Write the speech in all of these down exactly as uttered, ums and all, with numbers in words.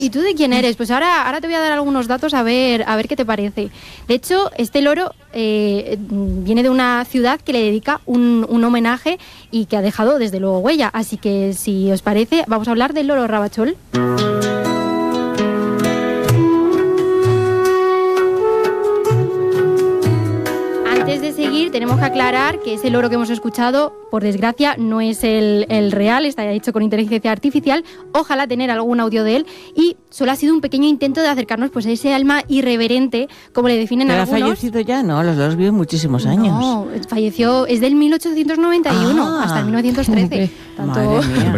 ¿Y tú de quién eres? Pues ahora, ahora te voy a dar algunos datos a ver, a ver qué te parece. De hecho, este loro eh, viene de una ciudad que le dedica un, un homenaje y que ha dejado desde luego huella. Así que si os parece, vamos a hablar del loro Rabachol. Antes de seguir, tenemos que aclarar que ese loro que hemos escuchado, por desgracia, no es el, el real, está hecho con inteligencia artificial. Ojalá tener algún audio de él. Y solo ha sido un pequeño intento de acercarnos pues, a ese alma irreverente, como le definen ¿Pero algunos. ha fallecido ya? No, los loros viven muchísimos años. No, falleció, es del mil ochocientos noventa y uno ah, hasta el mil novecientos trece. Tanto,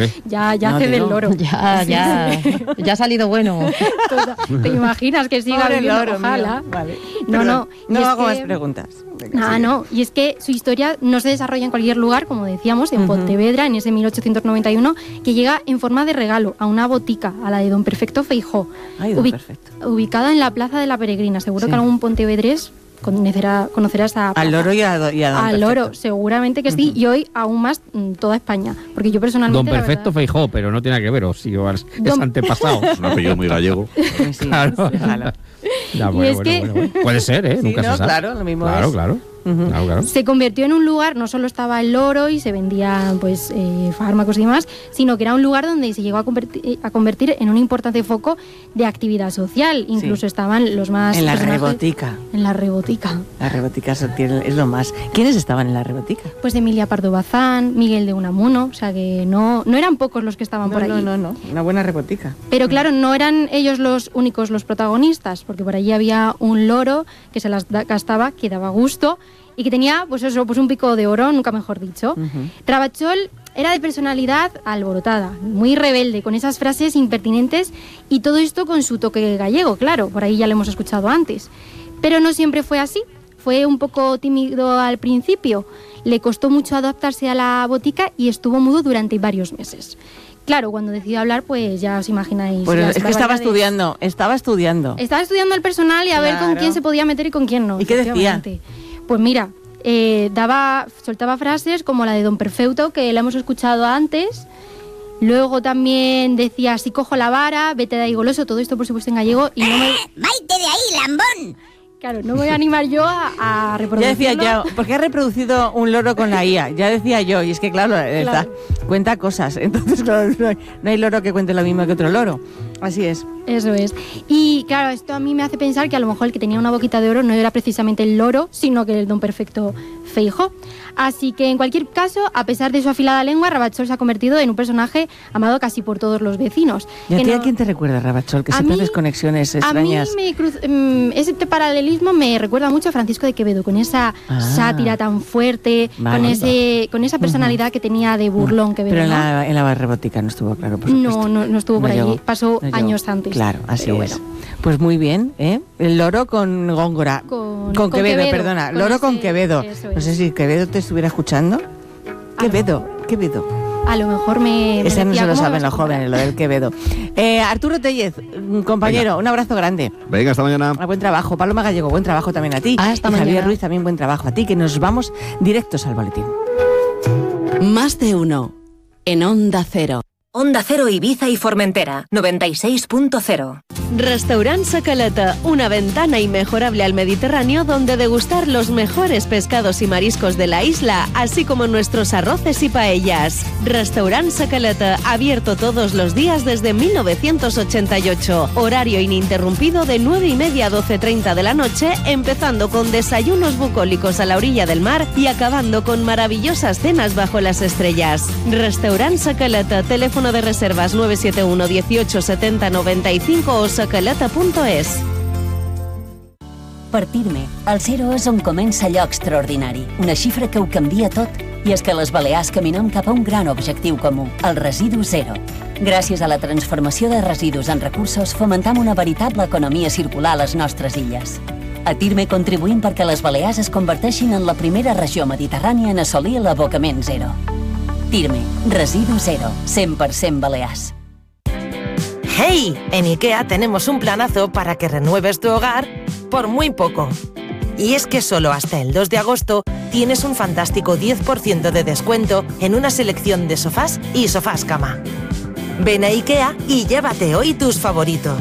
ya ya no, hace digo, del loro. Ya, ya, ya ha salido bueno. ¿Te imaginas que siga Pobre viviendo? loro, Ojalá. Vale. No, Perdón, no. No hago que... más preguntas. Ah, no, y es que su historia no se desarrolla en cualquier lugar, como decíamos, en uh-huh. Pontevedra, en ese mil ochocientos noventa y uno, que llega en forma de regalo a una botica, a la de Don Perfecto Feijó, Ay, don ubic- Perfecto. ubicada en la Plaza de la Peregrina. Seguro sí. que algún pontevedrés conocerá, conocerás a... Al loro y a, y a Don Al Perfecto. loro, seguramente que sí, uh-huh. y hoy aún más toda España, porque yo personalmente... Don Perfecto Feijó, pero no tiene nada que ver, o sí, o es Don... antepasado. Es un apellido muy gallego. Sí, sí, claro. claro. Ya, bueno, y es bueno, que... bueno, bueno. Puede ser, ¿eh? Sí, Nunca no, se sabe. Claro, lo mismo claro, es. Claro, uh-huh. claro, claro. Se convirtió en un lugar, no solo estaba el loro y se vendían pues eh, fármacos y demás, sino que era un lugar donde se llegó a convertir, a convertir en un importante foco de actividad social. Incluso sí. estaban los más... En la rebotica. En la rebotica. La rebotica es lo más... ¿Quiénes estaban en la rebotica? Pues Emilia Pardo Bazán, Miguel de Unamuno, o sea que no, no eran pocos los que estaban no, por allí. No, no, no, una buena rebotica. Pero claro, no eran ellos los únicos los protagonistas, porque por allí había un loro que se las gastaba, que daba gusto y que tenía, pues eso, pues un pico de oro, nunca mejor dicho. Uh-huh. Rabachol era de personalidad alborotada, muy rebelde, con esas frases impertinentes y todo esto con su toque gallego, claro, por ahí ya lo hemos escuchado antes. Pero no siempre fue así, fue un poco tímido al principio, le costó mucho adaptarse a la botica y estuvo mudo durante varios meses. Claro, cuando decidió hablar, pues ya os imagináis. Pues es que estaba estudiando, estaba estudiando. Estaba estudiando el personal y a claro. ver con quién se podía meter y con quién no. ¿Y qué decía? Pues mira, eh, daba, soltaba frases como la de Don Perfecto, que la hemos escuchado antes. Luego también decía, si cojo la vara, vete de ahí goloso, todo esto por supuesto en gallego. Y no me... ¡Vaite de ahí, lambón! Claro, no me voy a animar yo a, a reproducirlo. Ya decía yo, porque ha reproducido un loro con la I A, ya decía yo, y es que claro, claro. Está, cuenta cosas, entonces claro, no, hay, no hay loro que cuente lo mismo que otro loro, así es. Eso es, y claro, esto a mí me hace pensar que a lo mejor el que tenía una boquita de oro no era precisamente el loro, sino que el Don Perfecto Feijó. Así que en cualquier caso, a pesar de su afilada lengua, Rabachol se ha convertido en un personaje amado casi por todos los vecinos. ¿Y a ti no... a quién te recuerda, Rabachol? Que siempre haces conexiones extrañas. A mí me cruz... ese paralelismo me recuerda mucho a Francisco de Quevedo, con esa ah, sátira tan fuerte, vale, con ese con esa personalidad uh-huh. que tenía de burlón Quevedo. Pero en ¿no? la, en la rebotica no estuvo claro, por supuesto. No, no, no estuvo por no allí, llegó, pasó no años antes. Claro, así pero es. Bueno. Pues muy bien, ¿eh? El loro con Góngora. Con, con, con Quevedo, Quevedo, perdona. con Loro ese, con Quevedo. No sé si Quevedo te estuviera escuchando. Quevedo, Quevedo. A lo mejor me... me Ese no se lo saben los los jóvenes, lo del Quevedo. Eh, Arturo Tellez, compañero, Venga. un abrazo grande. Venga, hasta mañana. Buen trabajo. Paloma Gallego, buen trabajo también a ti. Hasta y mañana. Javier Ruiz, también buen trabajo a ti, que nos vamos directos al boletín. Más de uno en Onda Cero. Onda Cero Ibiza y Formentera, noventa y seis punto cero. Restaurant Sacalata, una ventana inmejorable al Mediterráneo donde degustar los mejores pescados y mariscos de la isla, así como nuestros arroces y paellas. Restaurant Sacalata, abierto todos los días desde mil novecientos ochenta y ocho. Horario ininterrumpido de nueve y media a doce treinta de la noche, empezando con desayunos bucólicos a la orilla del mar y acabando con maravillosas cenas bajo las estrellas. Restaurant Sacalata, teléfono de reservas nueve siete uno dieciocho setenta noventa y cinco o sacalata punto es. Partir-me. El zero és on comença allò extraordinari, una xifra que ho canvia tot. I és que a les Balears caminem cap a un gran objectiu comú, el residu zero. Gràcies a la transformació de residus en recursos, fomentam una veritable economia circular a les nostres illes. A Tirme contribuïm perquè les Balears es converteixin en la primera regió mediterrània en assolir l'abocament zero. Tirme, residu cero, cien por ciento Balears. ¡Hey! En IKEA tenemos un planazo para que renueves tu hogar por muy poco. Y es que solo hasta el dos de agosto tienes un fantástico diez por ciento de descuento en una selección de sofás y sofás cama. Ven a IKEA y llévate hoy tus favoritos.